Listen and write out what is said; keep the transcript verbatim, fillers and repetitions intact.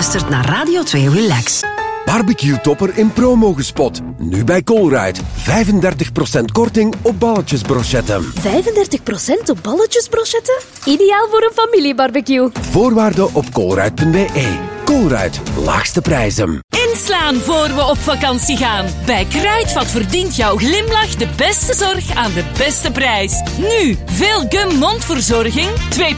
luistert naar Radio twee Relax. Barbecue-topper in promo gespot. Nu bij Colruyt. vijfendertig procent korting op balletjesbrochetten. vijfendertig procent op balletjesbrochetten? Ideaal voor een familiebarbecue. Voorwaarden op colruyt punt b e. Colruyt. Laagste prijzen. Inslaan voor we op vakantie gaan. Bij Kruidvat verdient jouw glimlach de beste zorg aan de beste prijs. Nu, veel gum mondverzorging, twee